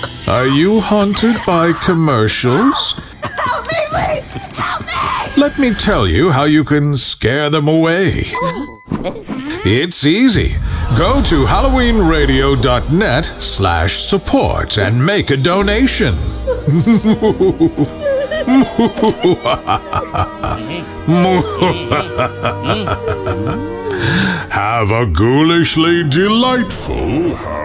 Are you haunted by commercials? Help me, please! Help me! Let me tell you how you can scare them away. It's easy. Go to halloweenradio.net/support and make a donation. Have a ghoulishly delightful